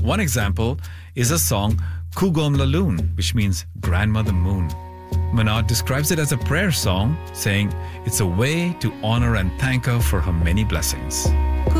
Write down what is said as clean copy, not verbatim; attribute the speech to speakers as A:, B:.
A: One example is a song Kugom Laloon, which means Grandmother Moon. Manad describes it as a prayer song, saying it's a way to honor and thank her for her many blessings.